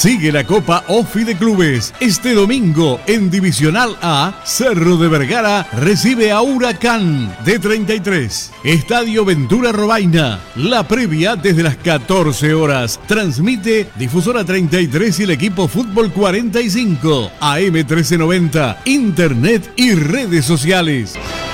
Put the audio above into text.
Sigue la Copa OFI de Clubes. Este domingo en Divisional A, Cerro de Vergara recibe a Huracán de 33. Estadio Ventura Robaina. La previa desde las 14 horas. Transmite Difusora 33 y el equipo Fútbol 45. AM 1390. Internet y redes sociales.